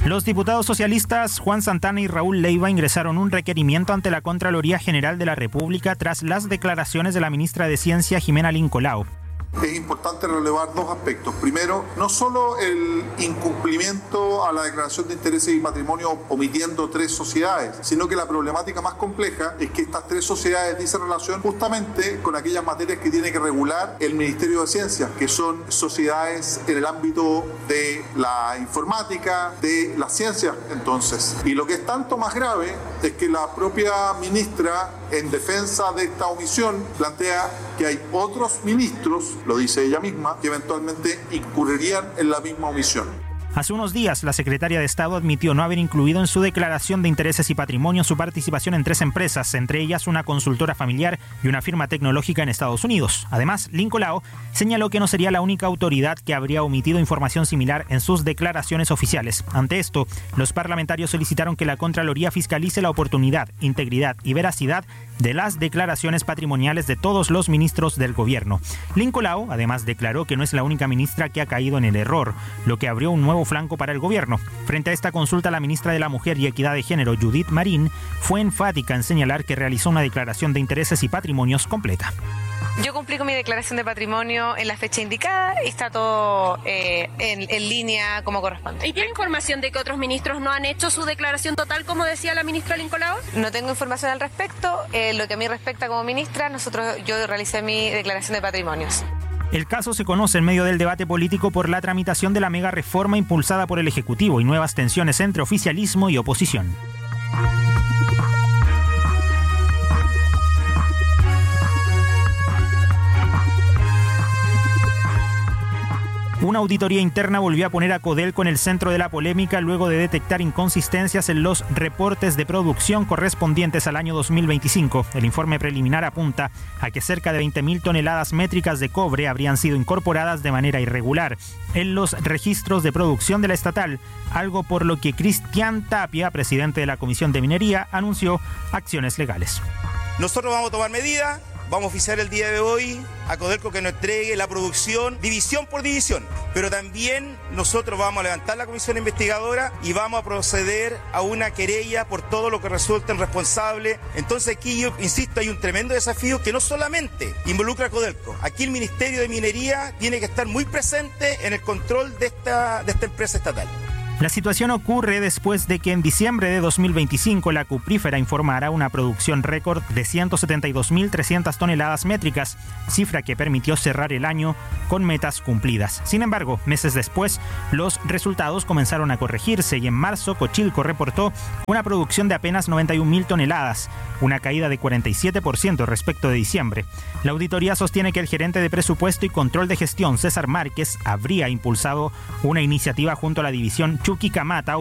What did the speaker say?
Los diputados socialistas Juan Santana y Raúl Leiva ingresaron un requerimiento ante la Contraloría General de la República tras las declaraciones de la ministra de Ciencia, Jimena Lincolao. Es importante relevar dos aspectos. Primero, no solo el incumplimiento a la declaración de intereses y patrimonio omitiendo 3 sociedades, sino que la problemática más compleja es que estas 3 sociedades dicen relación justamente con aquellas materias que tiene que regular el Ministerio de Ciencias, que son sociedades en el ámbito de la informática, de las ciencias, entonces. Y lo que es tanto más grave es que la propia ministra, en defensa de esta omisión, plantea que hay otros ministros, lo dice ella misma, que eventualmente incurrirían en la misma omisión. Hace unos días, la secretaria de Estado admitió no haber incluido en su declaración de intereses y patrimonio su participación en 3 empresas, entre ellas una consultora familiar y una firma tecnológica en Estados Unidos. Además, Lincolao señaló que no sería la única autoridad que habría omitido información similar en sus declaraciones oficiales. Ante esto, los parlamentarios solicitaron que la Contraloría fiscalice la oportunidad, integridad y veracidad de las declaraciones patrimoniales de todos los ministros del gobierno. Lincolao, además, declaró que no es la única ministra que ha caído en el error, lo que abrió un nuevo flanco para el gobierno. Frente a esta consulta, la ministra de la Mujer y Equidad de Género, Judith Marín, fue enfática en señalar que realizó una declaración de intereses y patrimonios completa. Yo cumplí con mi declaración de patrimonio en la fecha indicada y está todo en línea como corresponde. ¿Y tiene información de que otros ministros no han hecho su declaración total, como decía la ministra Lincolao? No tengo información al respecto. Lo que a mí respecta como ministra, yo realicé mi declaración de patrimonios. El caso se conoce en medio del debate político por la tramitación de la mega reforma impulsada por el Ejecutivo y nuevas tensiones entre oficialismo y oposición. Una auditoría interna volvió a poner a Codelco en el centro de la polémica luego de detectar inconsistencias en los reportes de producción correspondientes al año 2025. El informe preliminar apunta a que cerca de 20.000 toneladas métricas de cobre habrían sido incorporadas de manera irregular en los registros de producción de la estatal, algo por lo que Cristian Tapia, presidente de la Comisión de Minería, anunció acciones legales. Nosotros vamos a tomar medidas. Vamos a oficiar el día de hoy a Codelco que nos entregue la producción división por división, pero también nosotros vamos a levantar la comisión investigadora y vamos a proceder a una querella por todo lo que resulten responsable. Entonces aquí yo insisto, hay un tremendo desafío que no solamente involucra a Codelco. Aquí el Ministerio de Minería tiene que estar muy presente en el control de esta empresa estatal. La situación ocurre después de que en diciembre de 2025 la cuprífera informara una producción récord de 172.300 toneladas métricas, cifra que permitió cerrar el año con metas cumplidas. Sin embargo, meses después, los resultados comenzaron a corregirse y en marzo Cochilco reportó una producción de apenas 91.000 toneladas, una caída de 47% respecto de diciembre. La auditoría sostiene que el gerente de presupuesto y control de gestión, César Márquez, habría impulsado una iniciativa junto a la división Chuquicamata